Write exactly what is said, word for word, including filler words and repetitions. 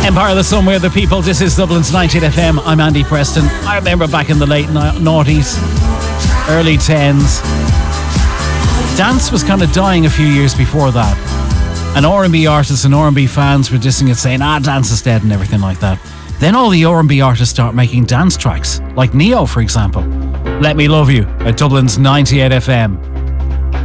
Empire of the Sun, we're the people. This is Dublin's ninety-eight F M. I'm Andy Preston. I remember back in the late noughties, early tens, dance was kind of dying a few years before that. And R and B artists and R and B fans were dissing it, saying, ah, dance is dead and everything like that. Then all the R and B artists start making dance tracks, like Neo, for example. Let Me Love You at Dublin's ninety-eight F M.